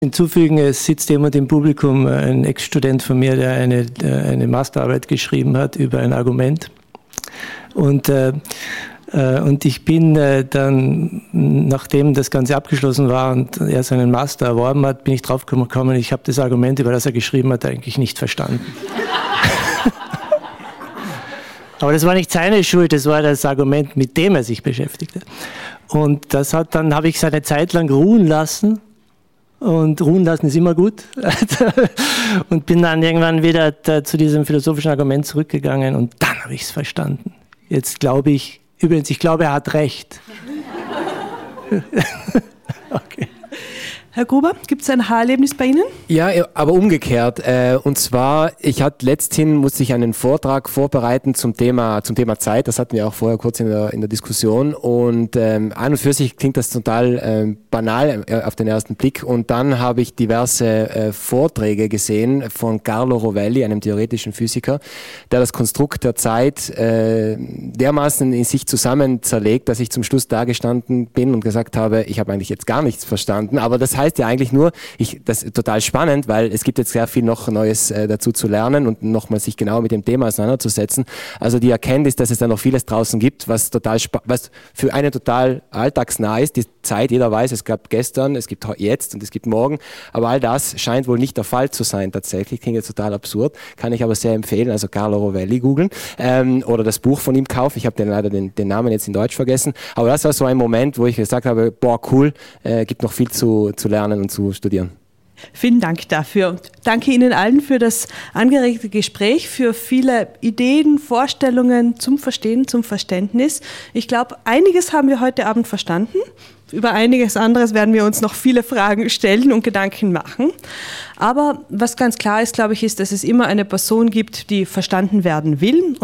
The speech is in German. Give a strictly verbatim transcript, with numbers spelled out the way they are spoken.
Hinzufügen, es sitzt jemand im Publikum, ein Ex-Student von mir, der eine, eine Masterarbeit geschrieben hat über ein Argument. Und, äh, äh, und ich bin äh, dann, nachdem das Ganze abgeschlossen war und er seinen Master erworben hat, bin ich drauf gekommen, ich habe das Argument, über das er geschrieben hat, eigentlich nicht verstanden. Aber das war nicht seine Schuld, das war das Argument, mit dem er sich beschäftigte. Und das hat dann, habe ich seine Zeit lang ruhen lassen. Und ruhen lassen ist immer gut. Und bin dann irgendwann wieder da, zu diesem philosophischen Argument zurückgegangen und dann habe ich es verstanden. Jetzt glaube ich, übrigens, ich glaube, er hat recht. Okay. Herr Gruber, gibt es ein Haarerlebnis bei Ihnen? Ja, aber umgekehrt. Und zwar, ich hatte letzthin, musste ich einen Vortrag vorbereiten zum Thema, zum Thema Zeit. Das hatten wir auch vorher kurz in der, in der Diskussion. Und ähm, an und für sich klingt das total ähm, banal äh, auf den ersten Blick. Und dann habe ich diverse äh, Vorträge gesehen von Carlo Rovelli, einem theoretischen Physiker, der das Konstrukt der Zeit äh, dermaßen in sich zusammen zerlegt, dass ich zum Schluss da gestanden bin und gesagt habe, ich habe eigentlich jetzt gar nichts verstanden. Aber das heißt ja eigentlich nur, ich, das ist total spannend, weil es gibt jetzt sehr viel noch Neues äh, dazu zu lernen und nochmal sich genau mit dem Thema auseinanderzusetzen. Also die Erkenntnis, dass es da noch vieles draußen gibt, was total spa- was für einen total alltagsnah ist. Die Zeit, jeder weiß, es gab gestern, es gibt jetzt und es gibt morgen, aber all das scheint wohl nicht der Fall zu sein tatsächlich. Klingt jetzt total absurd, kann ich aber sehr empfehlen, also Carlo Rovelli googeln ähm, oder das Buch von ihm kaufen. Ich habe den leider den, den Namen jetzt in Deutsch vergessen, aber das war so ein Moment, wo ich gesagt habe, boah cool, äh, gibt noch viel zu, zu lernen und zu studieren. Vielen Dank dafür und danke Ihnen allen für das angeregte Gespräch, für viele Ideen, Vorstellungen zum Verstehen, zum Verständnis. Ich glaube, einiges haben wir heute Abend verstanden. Über einiges anderes werden wir uns noch viele Fragen stellen und Gedanken machen. Aber was ganz klar ist, glaube ich, ist, dass es immer eine Person gibt, die verstanden werden will.